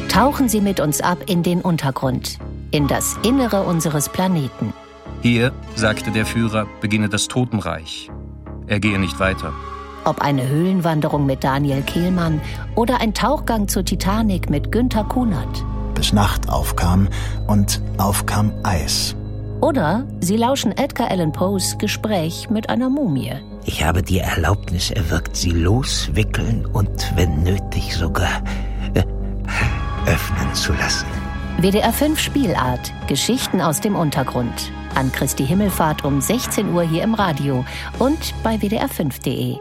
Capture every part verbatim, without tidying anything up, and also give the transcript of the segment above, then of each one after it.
Tauchen Sie mit uns ab in den Untergrund, in das Innere unseres Planeten. Hier, sagte der Führer, beginne das Totenreich. Er gehe nicht weiter. Ob eine Höhlenwanderung mit Daniel Kehlmann oder ein Tauchgang zur Titanic mit Günther Kunert. Bis Nacht aufkam und aufkam Eis. Oder Sie lauschen Edgar Allan Poes Gespräch mit einer Mumie. Ich habe die Erlaubnis erwirkt, sie loswickeln und, wenn nötig, sogar äh, öffnen zu lassen. W D R fünf Spielart. Geschichten aus dem Untergrund. An Christi Himmelfahrt um sechzehn Uhr hier im Radio und bei w d r fünf punkt d e.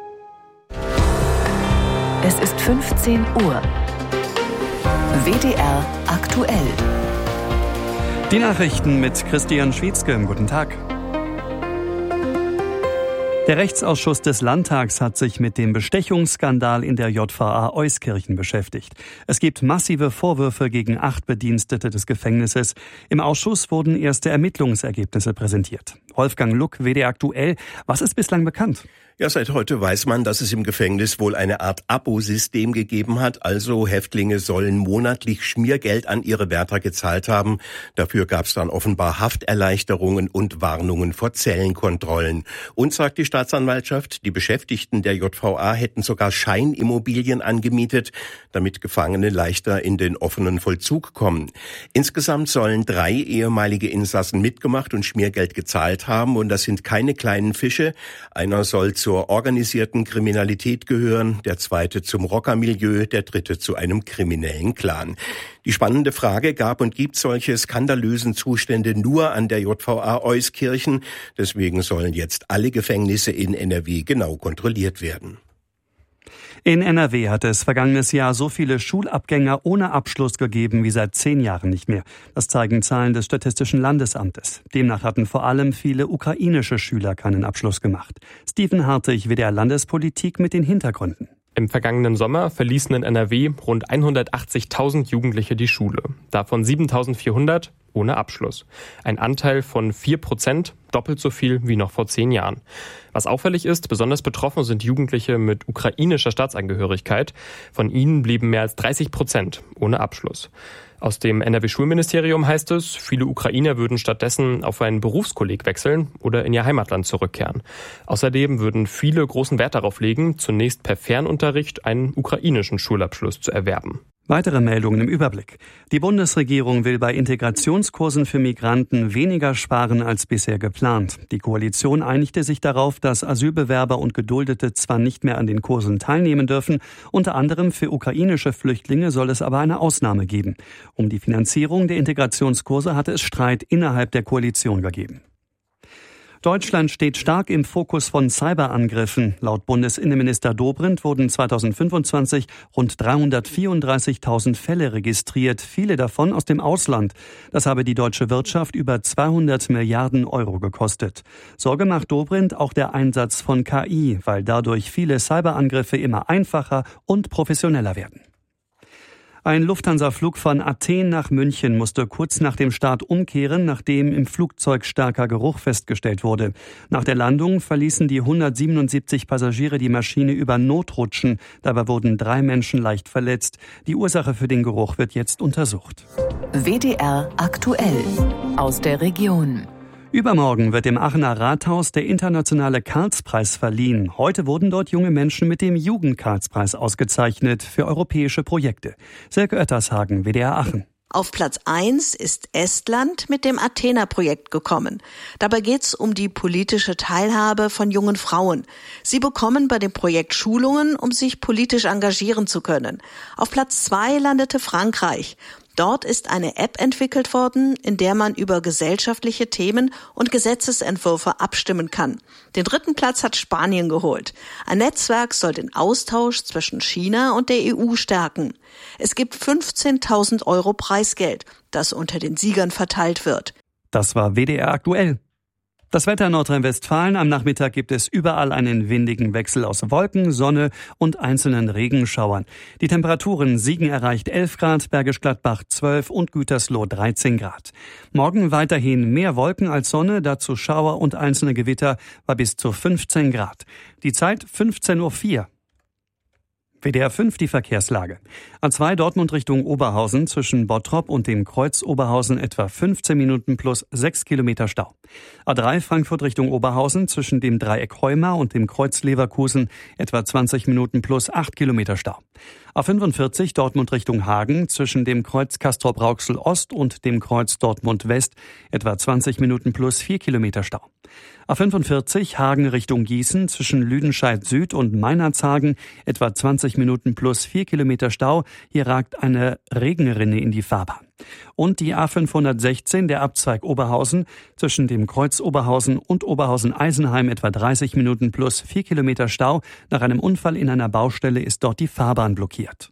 Es ist fünfzehn Uhr. W D R aktuell. Die Nachrichten mit Christian Schwietzke. Guten Tag. Der Rechtsausschuss des Landtags hat sich mit dem Bestechungsskandal in der J V A Euskirchen beschäftigt. Es gibt massive Vorwürfe gegen acht Bedienstete des Gefängnisses. Im Ausschuss wurden erste Ermittlungsergebnisse präsentiert. Wolfgang Luck, W D R aktuell. Was ist bislang bekannt? Ja, seit heute weiß man, dass es im Gefängnis wohl eine Art Abosystem gegeben hat. Also Häftlinge sollen monatlich Schmiergeld an ihre Wärter gezahlt haben. Dafür gab es dann offenbar Hafterleichterungen und Warnungen vor Zellenkontrollen. Und sagt die Staatsanwaltschaft, die Beschäftigten der J V A hätten sogar Scheinimmobilien angemietet, damit Gefangene leichter in den offenen Vollzug kommen. Insgesamt sollen drei ehemalige Insassen mitgemacht und Schmiergeld gezahlt haben. Und das sind keine kleinen Fische. Einer soll zu zur organisierten Kriminalität gehören, der zweite zum Rockermilieu, der dritte zu einem kriminellen Clan. Die spannende Frage, gab und gibt solche skandalösen Zustände nur an der J V A Euskirchen? Deswegen sollen jetzt alle Gefängnisse in N R W genau kontrolliert werden. In N R W hat es vergangenes Jahr so viele Schulabgänger ohne Abschluss gegeben wie seit zehn Jahren nicht mehr. Das zeigen Zahlen des Statistischen Landesamtes. Demnach hatten vor allem viele ukrainische Schüler keinen Abschluss gemacht. Steven Hartig, W D R Landespolitik mit den Hintergründen. Im vergangenen Sommer verließen in N R W rund hundertachtzigtausend Jugendliche die Schule. Davon siebentausendvierhundert ohne Abschluss. Ein Anteil von vier Prozent, doppelt so viel wie noch vor zehn Jahren. Was auffällig ist, besonders betroffen sind Jugendliche mit ukrainischer Staatsangehörigkeit. Von ihnen blieben mehr als dreißig Prozent ohne Abschluss. Aus dem N R W-Schulministerium heißt es, viele Ukrainer würden stattdessen auf einen Berufskolleg wechseln oder in ihr Heimatland zurückkehren. Außerdem würden viele großen Wert darauf legen, zunächst per Fernunterricht einen ukrainischen Schulabschluss zu erwerben. Weitere Meldungen im Überblick. Die Bundesregierung will bei Integrationskursen für Migranten weniger sparen als bisher geplant. Die Koalition einigte sich darauf, dass Asylbewerber und Geduldete zwar nicht mehr an den Kursen teilnehmen dürfen, unter anderem für ukrainische Flüchtlinge soll es aber eine Ausnahme geben. Um die Finanzierung der Integrationskurse hatte es Streit innerhalb der Koalition gegeben. Deutschland steht stark im Fokus von Cyberangriffen. Laut Bundesinnenminister Dobrindt wurden zweitausendfünfundzwanzig rund dreihundertvierunddreißigtausend Fälle registriert, viele davon aus dem Ausland. Das habe die deutsche Wirtschaft über zweihundert Milliarden Euro gekostet. Sorge macht Dobrindt auch der Einsatz von K I, weil dadurch viele Cyberangriffe immer einfacher und professioneller werden. Ein Lufthansa-Flug von Athen nach München musste kurz nach dem Start umkehren, nachdem im Flugzeug starker Geruch festgestellt wurde. Nach der Landung verließen die hundertsiebenundsiebzig Passagiere die Maschine über Notrutschen. Dabei wurden drei Menschen leicht verletzt. Die Ursache für den Geruch wird jetzt untersucht. W D R aktuell aus der Region. Übermorgen wird im Aachener Rathaus der internationale Karlspreis verliehen. Heute wurden dort junge Menschen mit dem Jugend-Karlspreis ausgezeichnet für europäische Projekte. Silke Oettershagen, W D R Aachen. Auf Platz eins ist Estland mit dem Athena-Projekt gekommen. Dabei geht's um die politische Teilhabe von jungen Frauen. Sie bekommen bei dem Projekt Schulungen, um sich politisch engagieren zu können. Auf Platz zwei landete Frankreich. Dort ist eine App entwickelt worden, in der man über gesellschaftliche Themen und Gesetzesentwürfe abstimmen kann. Den dritten Platz hat Spanien geholt. Ein Netzwerk soll den Austausch zwischen China und der E U stärken. Es gibt fünfzehntausend Euro Preisgeld, das unter den Siegern verteilt wird. Das war W D R aktuell. Das Wetter in Nordrhein-Westfalen. Am Nachmittag gibt es überall einen windigen Wechsel aus Wolken, Sonne und einzelnen Regenschauern. Die Temperaturen: Siegen erreicht elf Grad, Bergisch Gladbach zwölf und Gütersloh dreizehn Grad. Morgen weiterhin mehr Wolken als Sonne, dazu Schauer und einzelne Gewitter bei bis zu fünfzehn Grad. Die Zeit fünfzehn Uhr vier. W D R fünf die Verkehrslage. A zwei Dortmund Richtung Oberhausen zwischen Bottrop und dem Kreuz Oberhausen etwa fünfzehn Minuten plus sechs Kilometer Stau. A drei Frankfurt Richtung Oberhausen zwischen dem Dreieck Heuma und dem Kreuz Leverkusen etwa zwanzig Minuten plus acht Kilometer Stau. A fünfundvierzig Dortmund Richtung Hagen zwischen dem Kreuz Castrop-Rauxel Ost und dem Kreuz Dortmund West etwa zwanzig Minuten plus vier Kilometer Stau. A fünfundvierzig Hagen Richtung Gießen zwischen Lüdenscheid Süd und Meinerzhagen etwa zwanzig Minuten plus vier Kilometer Stau. Hier ragt eine Regenrinne in die Fahrbahn. Und die A fünfhundertsechzehn, der Abzweig Oberhausen, zwischen dem Kreuz Oberhausen und Oberhausen-Eisenheim etwa dreißig Minuten plus vier Kilometer Stau. Nach einem Unfall in einer Baustelle ist dort die Fahrbahn blockiert.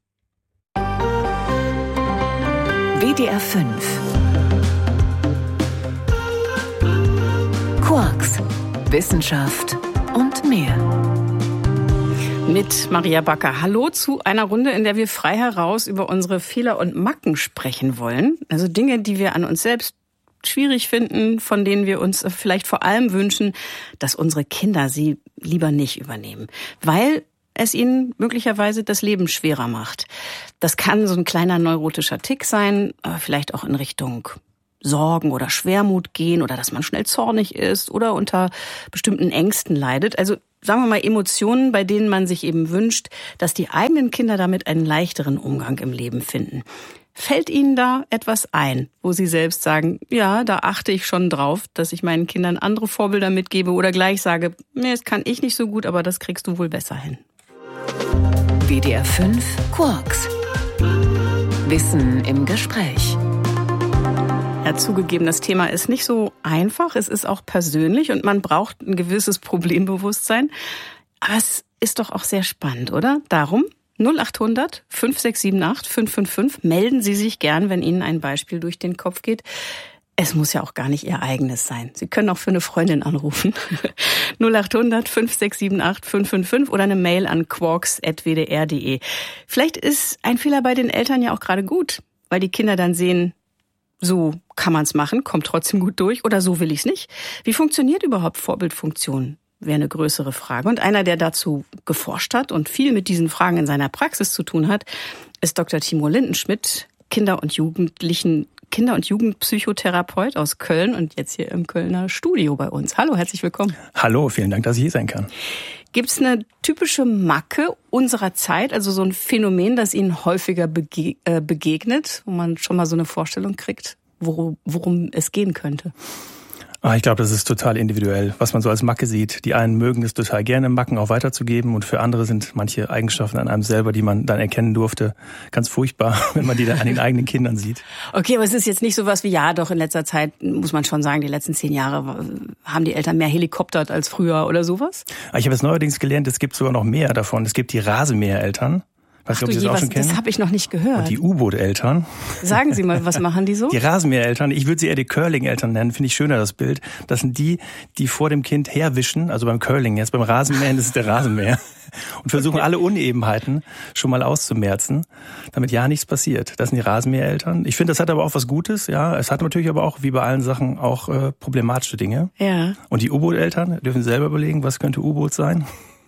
W D R fünf Quarks, Wissenschaft und mehr. Mit Maria Backer. Hallo zu einer Runde, in der wir frei heraus über unsere Fehler und Macken sprechen wollen. Also Dinge, die wir an uns selbst schwierig finden, von denen wir uns vielleicht vor allem wünschen, dass unsere Kinder sie lieber nicht übernehmen. Weil es ihnen möglicherweise das Leben schwerer macht. Das kann so ein kleiner neurotischer Tick sein, vielleicht auch in Richtung Sorgen oder Schwermut gehen oder dass man schnell zornig ist oder unter bestimmten Ängsten leidet. Also sagen wir mal Emotionen, bei denen man sich eben wünscht, dass die eigenen Kinder damit einen leichteren Umgang im Leben finden. Fällt Ihnen da etwas ein, wo Sie selbst sagen, ja, da achte ich schon drauf, dass ich meinen Kindern andere Vorbilder mitgebe oder gleich sage, nee, das kann ich nicht so gut, aber das kriegst du wohl besser hin? W D R fünf Quarks. Wissen im Gespräch. Ja, zugegeben, das Thema ist nicht so einfach, es ist auch persönlich und man braucht ein gewisses Problembewusstsein. Aber es ist doch auch sehr spannend, oder? Darum null acht hundert fünf sechs sieben acht fünf fünf fünf. Melden Sie sich gern, wenn Ihnen ein Beispiel durch den Kopf geht. Es muss ja auch gar nicht Ihr eigenes sein. Sie können auch für eine Freundin anrufen. null acht hundert fünf sechs sieben acht fünf fünf fünf oder eine Mail an quarks at w d r punkt d e. Vielleicht ist ein Fehler bei den Eltern ja auch gerade gut, weil die Kinder dann sehen, so kann man es machen, kommt trotzdem gut durch oder so will ich es nicht. Wie funktioniert überhaupt Vorbildfunktion? Wäre eine größere Frage. Und einer, der dazu geforscht hat und viel mit diesen Fragen in seiner Praxis zu tun hat, ist Doktor Timo Lindenschmidt, Kinder- und Jugendlichen, Kinder- und Jugendpsychotherapeut aus Köln und jetzt hier im Kölner Studio bei uns. Hallo, herzlich willkommen. Hallo, vielen Dank, dass ich hier sein kann. Gibt es eine typische Macke unserer Zeit, also so ein Phänomen, das Ihnen häufiger bege- äh, begegnet, wo man schon mal so eine Vorstellung kriegt, worum, worum es gehen könnte? Ich glaube, das ist total individuell, was man so als Macke sieht. Die einen mögen es total gerne, Macken auch weiterzugeben und für andere sind manche Eigenschaften an einem selber, die man dann erkennen durfte, ganz furchtbar, wenn man die dann an den eigenen Kindern sieht. Okay, aber es ist jetzt nicht sowas wie, ja doch, in letzter Zeit muss man schon sagen, die letzten zehn Jahre haben die Eltern mehr helikoptert als früher oder sowas? Ich habe jetzt neuerdings gelernt, es gibt sogar noch mehr davon. Es gibt die Rasenmähereltern. Weiß Ach nicht, ob du Sie je, das auch was, schon kennen. das habe ich noch nicht gehört. Und die U-Boot-Eltern. Sagen Sie mal, was machen die so? Die Rasenmähereltern, ich würde sie eher die Curling-Eltern nennen, finde ich schöner das Bild. Das sind die, die vor dem Kind herwischen, also beim Curling jetzt, beim Rasenmähen, das ist der Rasenmäher. Und versuchen okay. alle Unebenheiten schon mal auszumerzen, damit ja nichts passiert. Das sind die Rasenmähereltern. Ich finde, das hat aber auch was Gutes, ja. Es hat natürlich aber auch, wie bei allen Sachen, auch äh, problematische Dinge. Ja. Und die U-Boot-Eltern dürfen selber überlegen, was könnte U-Boot sein?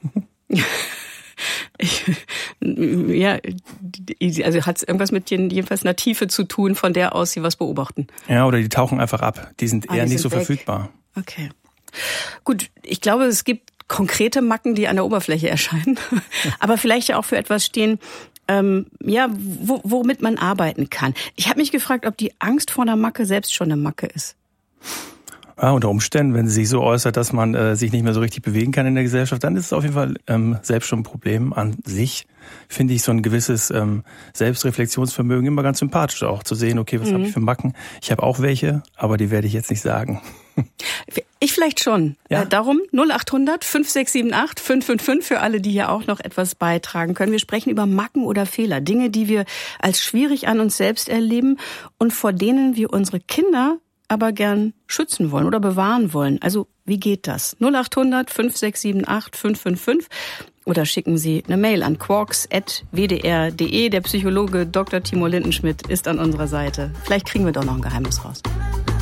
Ich, ja, also hat es irgendwas mit den, jedenfalls einer Tiefe zu tun, von der aus sie was beobachten. Ja, oder die tauchen einfach ab. Die sind ah, eher die nicht sind so weg. verfügbar. Okay. Gut, ich glaube, es gibt konkrete Macken, die an der Oberfläche erscheinen, aber vielleicht ja auch für etwas stehen, ähm, ja, wo, womit man arbeiten kann. Ich habe mich gefragt, ob die Angst vor einer Macke selbst schon eine Macke ist. Ja, unter Umständen, wenn sie sich so äußert, dass man äh, sich nicht mehr so richtig bewegen kann in der Gesellschaft, dann ist es auf jeden Fall ähm, selbst schon ein Problem an sich. Finde ich so ein gewisses ähm, Selbstreflexionsvermögen immer ganz sympathisch auch, zu sehen, okay, was mhm. habe ich für Macken? Ich habe auch welche, aber die werde ich jetzt nicht sagen. Ich vielleicht schon. Ja? Äh, darum null acht hundert fünf sechs sieben acht fünf fünf fünf für alle, die hier auch noch etwas beitragen können. Wir sprechen über Macken oder Fehler, Dinge, die wir als schwierig an uns selbst erleben und vor denen wir unsere Kinder aber gern schützen wollen oder bewahren wollen. Also wie geht das? null acht hundert fünf sechs sieben acht fünf fünf fünf oder schicken Sie eine Mail an quarks at w d r punkt d e. Der Psychologe Doktor Timo Lindenschmidt ist an unserer Seite. Vielleicht kriegen wir doch noch ein Geheimnis raus.